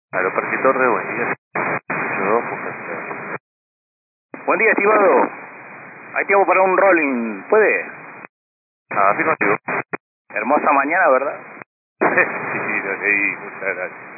Aeroparque Torre, buen día. 82, Puerto. Buen día, estimado. Ahí tengo para un rolling, ¿puede? Ah, sí contigo. Hermosa mañana, ¿verdad? Sí, lo leí, muchas gracias.